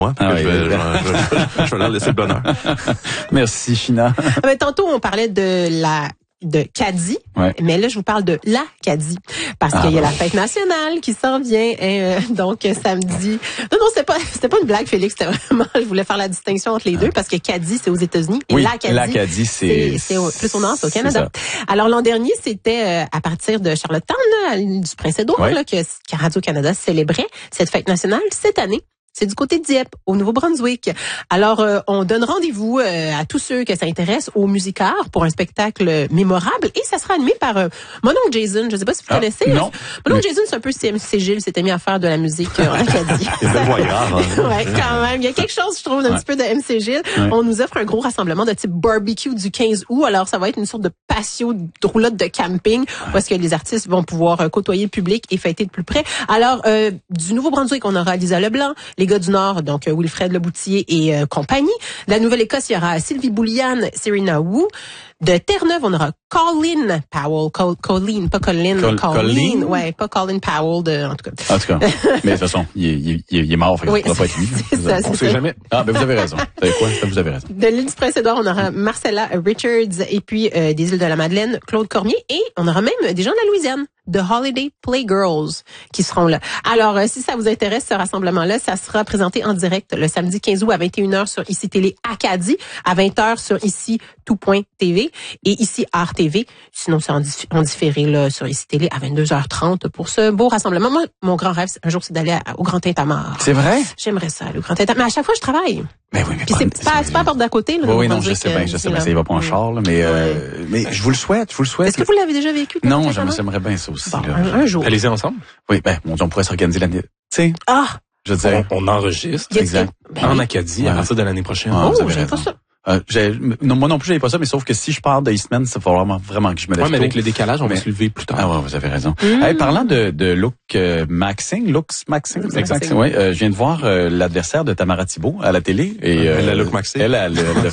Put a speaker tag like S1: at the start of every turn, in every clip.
S1: Moi, je vais leur laisser le bonheur.
S2: Merci, China.
S3: Tantôt, on parlait de Caddy,
S2: ouais.
S3: Mais là, je vous parle de la Caddy, parce qu'il y a la fête nationale qui s'en vient, donc samedi. Non, c'était pas une blague, Félix, c'était vraiment, je voulais faire la distinction entre les deux, parce que Caddy, c'est aux États-unis, et
S2: oui,
S3: la Caddy,
S2: c'est
S3: plus au nord, c'est au Canada. Alors, l'an dernier, c'était à partir de Charlottetown, là, du Prince-Édouard, là, que Radio-Canada célébrait cette fête nationale. Cette année, c'est du côté de Dieppe, au Nouveau-Brunswick. Alors, on donne rendez-vous à tous ceux que ça intéresse au Musicard pour un spectacle mémorable. Et ça sera animé par mon oncle Jason. Je ne sais pas si vous connaissez.
S2: Non.
S3: Mon oncle Jason, c'est un peu CMC Gilles, s'était mis à faire de la musique en Acadie.
S1: C'est belle voyage.
S3: Ouais, quand même. Il y a quelque chose, je trouve, d'un petit peu de MC Gilles. Ouais. On nous offre un gros rassemblement de type barbecue du 15 août. Alors, ça va être une sorte de patio de roulotte de camping où est-ce que les artistes vont pouvoir côtoyer le public et fêter de plus près. Alors, du Nouveau-Brunswick, on aura Lisa Leblanc, les gars du Nord, donc Wilfred Leboutillier et compagnie. De la Nouvelle-Écosse, il y aura Sylvie Boulian, Serena Wu. De Terre-Neuve, on aura Colin Powell. Colleen, pas Colin. Colleen. Ouais, pas Colin Powell, en tout cas.
S2: En tout cas. Mais de toute façon, il est mort, fait que ça pourra pas être lui. On sait jamais. Ah, ben vous avez raison. Vous savez quoi? Vous avez raison.
S3: De l'île du Prince-Édouard, on aura Marcella Richards et puis des îles de la Madeleine, Claude Cormier, et on aura même des gens de la Louisiane, The Holiday Playgirls, qui seront là. Alors, si ça vous intéresse, ce rassemblement-là, ça sera présenté en direct le samedi 15 août à 21h sur ICI Télé Acadie, à 20h sur ICI Tout.tv et ici Art TV. Sinon, c'est en différé là sur ICI Télé à 22h30 pour ce beau rassemblement. Moi, mon grand rêve, un jour, c'est d'aller au Grand Tintamarre.
S2: C'est vrai?
S3: J'aimerais ça, le Grand Tintamarre. Mais à chaque fois, je travaille.
S2: Mais oui, mais
S3: c'est pas à porte d'à côté. Là,
S2: oui, non, je sais bien, mais ça y va pas en char, là, mais je vous le souhaite,
S3: Est-ce que vous l'avez déjà vécu?
S2: Non, j'aimerais bien ça aussi.
S3: Bon, un jour.
S1: Allez-y ensemble?
S2: Oui, mon Dieu, on pourrait s'organiser l'année. Tu sais.
S3: Ah!
S1: Je veux dire, on enregistre.
S2: Exact.
S1: En Acadie, à partir de l'année prochaine.
S3: Oh, j'avais pas ça.
S2: Non, moi non plus, j'avais pas ça, mais sauf que si je pars de Eastman, ça va vraiment que je me lève.
S1: Ouais, mais avec le décalage, on va se lever plus tard.
S2: Ah ouais, vous avez raison. Hey, parlant de Luc Maxing, ouais, je viens de voir l'adversaire de Tamara Thibault à la télé et
S1: la Luc Maxing.
S2: Elle a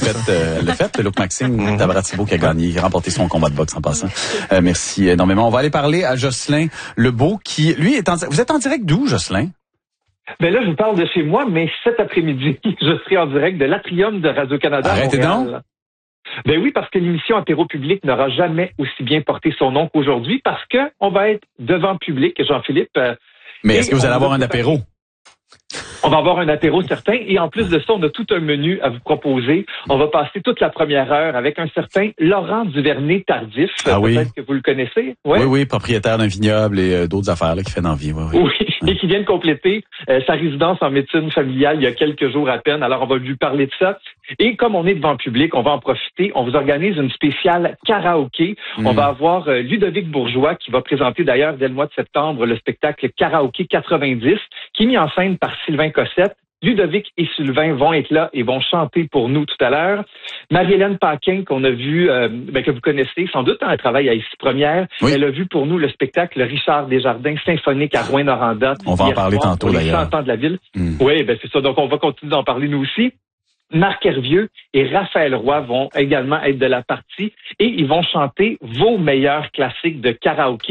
S2: le Luc Maxing, Tamara Thibault qui a gagné, qui a remporté son combat de boxe en passant. Merci énormément. On va aller parler à Jocelyn Lebeau qui lui vous êtes en direct d'où, Jocelyn?
S4: Ben là, je vous parle de chez moi, mais cet après-midi, je serai en direct de l'Atrium de Radio-Canada.
S2: Arrêtez donc.
S4: Ben oui, parce que l'émission Apéro public n'aura jamais aussi bien porté son nom qu'aujourd'hui, parce que on va être devant public, Jean-Philippe.
S2: Mais est-ce que vous allez avoir un apéro?
S4: On va avoir un apéro certain et en plus de ça, on a tout un menu à vous proposer. On va passer toute la première heure avec un certain Laurent Duvernay-Tardif.
S2: Ah oui.
S4: Peut-être que vous le connaissez.
S2: Ouais. Oui, propriétaire d'un vignoble et d'autres affaires là qui fait d'envie.
S4: Oui, et qui vient de compléter sa résidence en médecine familiale il y a quelques jours à peine. Alors, on va lui parler de ça. Et comme on est devant le public, on va en profiter. On vous organise une spéciale karaoké. On va avoir Ludovic Bourgeois qui va présenter d'ailleurs dès le mois de septembre le spectacle Karaoké 90 qui est mis en scène par Sylvain Cossette. Ludovic et Sylvain vont être là et vont chanter pour nous tout à l'heure. Marie-Hélène Paquin, qu'on a vu, que vous connaissez sans doute, elle travaille à ICI Première. Oui. Elle a vu pour nous le spectacle Richard Desjardins symphonique à Rouyn-Noranda.
S2: On va en parler tantôt d'ailleurs.
S4: Les 100 ans de la ville. Oui, c'est ça. Donc on va continuer d'en parler nous aussi. Marc Hervieux et Raphaël Roy vont également être de la partie et ils vont chanter vos meilleurs classiques de karaoké.